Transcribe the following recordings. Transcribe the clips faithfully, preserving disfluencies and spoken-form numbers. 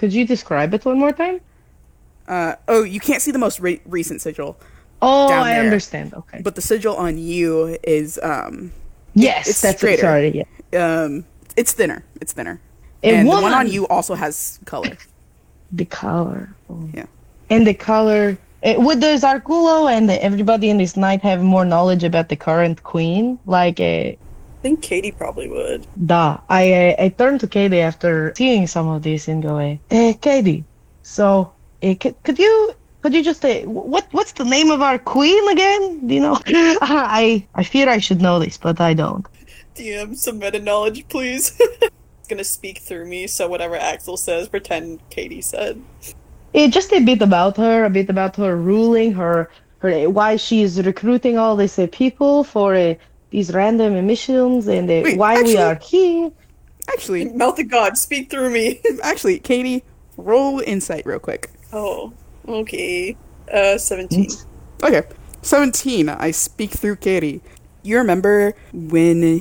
Could you describe it one more time? Uh, oh, you can't see the most re- recent sigil Oh, down I there, understand. Okay. but the sigil on you is um, it, Yes, it's that's it. straighter. Sorry. Yeah. Um, it's thinner. It's thinner, A and the one on woman. you also has color. The color. Oh. Yeah. And the color. Uh, would the Zarkulo and the, everybody in this night have more knowledge about the current queen? Like, uh, I think Katie probably would. da. I uh, I turned to Katie after seeing some of this and go, uh, eh, Katie. So, uh, could, could you could you just uh, what what's the name of our queen again? Do you know? I I fear I should know this, but I don't. D M, some meta knowledge, please. It's gonna speak through me, so whatever Axel says, pretend Katie said. Eh, just a bit about her, a bit about her ruling, her, her why she is recruiting all these uh, people for uh, these random missions, and uh, Wait, why we actually, are here. actually, Mouth of God, speak through me. actually, Katie, roll insight real quick. Oh, okay. Uh, seventeen. Okay, seventeen. I speak through Katie. You remember when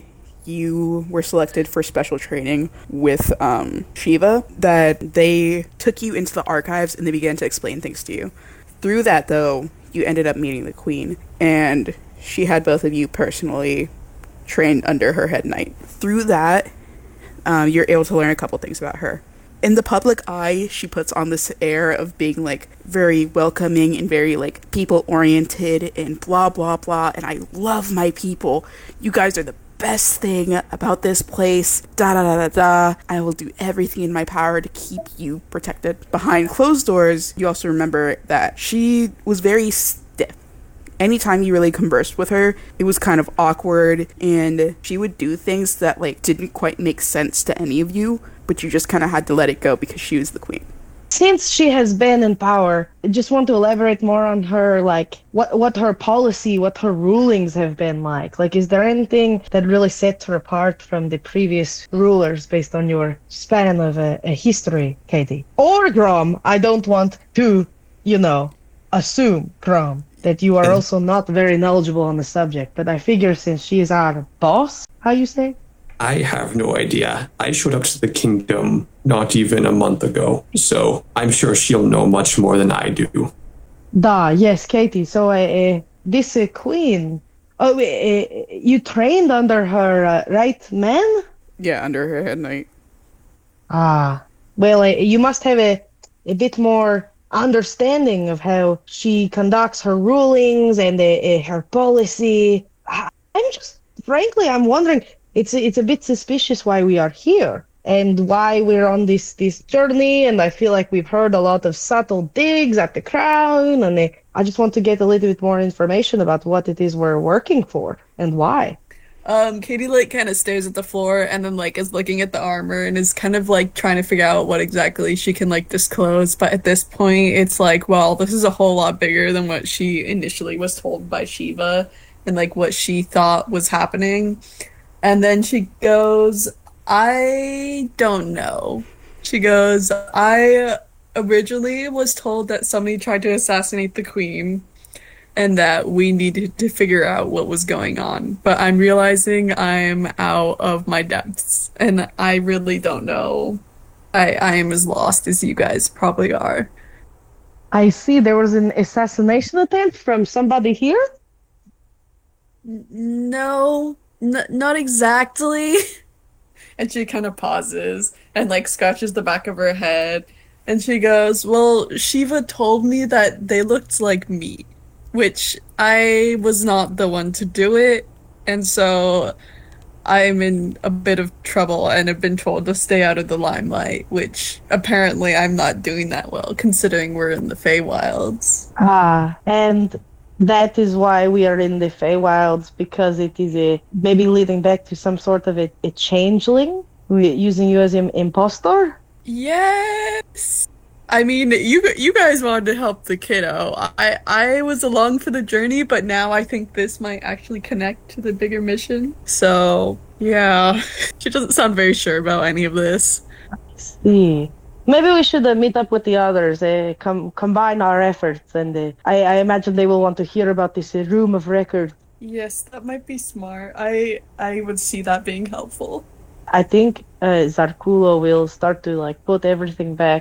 you were selected for special training with um, Shiva, that they took you into the archives and they began to explain things to you. Through that, though, you ended up meeting the Queen, and she had both of you personally trained under her head knight. Through that, um, you're able to learn a couple things about her. In the public eye, she puts on this air of being, like, very welcoming and very, like, people-oriented and blah, blah, blah, and I love my people. You guys are the best thing about this place, da da da da da. I will do everything in my power to keep you protected. Behind closed doors, you also remember that she was very stiff. Anytime you really conversed with her, it was kind of awkward, and she would do things that, like, didn't quite make sense to any of you, but you just kind of had to let it go because she was the queen. Since she has been in power, I just want to elaborate more on her, like, what what her policy, what her rulings have been like. Like, is there anything that really sets her apart from the previous rulers based on your span of a, a history, Katie? Or Grom, I don't want to, you know, assume, Grom, that you are also not very knowledgeable on the subject, but I figure since she is our boss, how you say? I have no idea. I showed up to the kingdom not even a month ago, so I'm sure she'll know much more than I do. Da, yes, Katie. So, uh, uh, this uh, queen, oh, uh, uh, you trained under her, uh, right, man? Yeah, under her head knight. Ah, well, uh, you must have a, a bit more understanding of how she conducts her rulings and uh, uh, her policy. I- I'm just, frankly, I'm wondering, it's, it's a bit suspicious why we are here and why we're on this, this journey, and I feel like we've heard a lot of subtle digs at the crown, and uh, I just want to get a little bit more information about what it is we're working for and why. Um, Katie, like, kind of stares at the floor and then, like, is looking at the armor and is kind of, like, trying to figure out what exactly she can, like, disclose. But at this point, it's like, well, this is a whole lot bigger than what she initially was told by Shiva and, like, what she thought was happening. And then she goes, I don't know. She goes, I originally was told that somebody tried to assassinate the queen and that we needed to figure out what was going on. But I'm realizing I'm out of my depths and I really don't know. I, I am as lost as you guys probably are. I see there was an assassination attempt from somebody here? No, n- not exactly. And she kind of pauses and like scratches the back of her head. And she goes, well, Shiva told me that they looked like me, which I was not the one to do it. And so I'm in a bit of trouble and have been told to stay out of the limelight, which apparently I'm not doing that well, considering we're in the Feywilds. Ah, and that is why we are in the Feywilds, because it is a maybe leading back to some sort of a, a changeling, we- using you as an impostor? Yes! I mean, you you guys wanted to help the kiddo. I, I was along for the journey, but now I think this might actually connect to the bigger mission. So, yeah. She doesn't sound very sure about any of this. See. Maybe we should uh, meet up with the others, uh, com- combine our efforts, and uh, I, I imagine they will want to hear about this uh, room of record. Yes, that might be smart. I I would see that being helpful. I think uh, Zarkulo will start to like put everything back